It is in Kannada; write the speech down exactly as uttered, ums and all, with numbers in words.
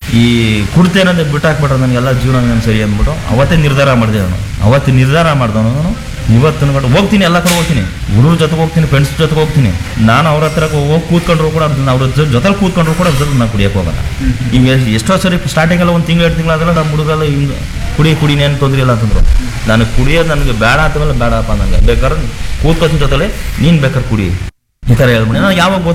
ಈ ಕುಡ್ತೇನಂದ್ರೆ ಬಿಟ್ಟು ಹಾಕ್ಬಿಟ್ರೆ ನನಗೆಲ್ಲ ಜೀವನ ನಾನು ಸರಿ ಅಂದ್ಬಿಟ್ಟು ಅವತ್ತೇ ನಿರ್ಧಾರ ಮಾಡಿದೆ ನಾನು. ಅವತ್ತು ನಿರ್ಧಾರ ಮಾಡ್ದವನು ನಾನು ಇವತ್ತು ಗಂಟು ಹೋಗ್ತೀನಿ, ಎಲ್ಲ ಕಡೆ ಹೋಗ್ತೀನಿ, ಹುಡುಗ್ರ ಜೊತೆಗೆ ಹೋಗ್ತೀನಿ, ಫ್ರೆಂಡ್ಸ್ ಜೊತೆಗೆ ಹೋಗ್ತೀನಿ. ನಾನು ಅವ್ರ ಹತ್ರ ಹೋಗಿ ಕೂತ್ಕೊಂಡ್ರು ಕೂಡ ಅದನ್ನ ಅವ್ರ ಜೊತೆಲಿ ಕೂತ್ಕೊಂಡ್ರು ಕೂಡ ಅದ್ರ ನಾನು ಕುಡಿಯೋಕೆ ಹೋಗಲ್ಲ. ಹಿಂಗೆ ಎಷ್ಟೋ ಸರಿ ಸ್ಟಾರ್ಟಿಂಗೆಲ್ಲ ಒಂದು ತಿಂಗಳು ಎರಡು ತಿಂಗಳು ಆದ್ರೆ ನಮ್ಮ ಹುಡುಗಲ್ಲ ಹಿಂಗೆ ಕುಡಿ ಕುಡಿನೇ ಏನು ತೊಂದರೆ ಇಲ್ಲ ಅಂತಂದ್ರು. ನಾನು ಕುಡಿಯೋದು ನನಗೆ ಬೇಡ ಅಂತಮೇಲೆ ಬೇಡಪ್ಪ, ನನಗೆ ಬೇಕಾದ್ರೆ ಕೂತ್ಕೋತೀನಿ ಜೊತೆಲೆ ನೀನು ಬೇಕಾದ್ರೆ ಕುಡಿ ಈ ಥರ ಹೇಳ್ಬಿಡಿ. ನಾನು ಯಾವಾಗ